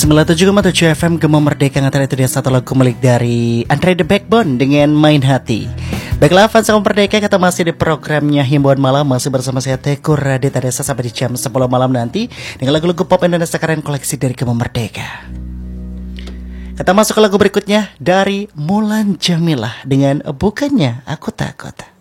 97,7 FM Gema Merdeka Ngatar itu dia satu lagu milik dari Andre The Backbone dengan Main Hati. Baiklah fans Gema Merdeka, kita masih di programnya Himbauan Malam. Masih bersama saya Tekur Radita Desa sampai di jam 10 malam nanti dengan lagu-lagu pop Indonesia keren koleksi dari Gema Merdeka. Kita masuk ke lagu berikutnya dari Mulan Jamilah dengan Bukannya Aku Takut.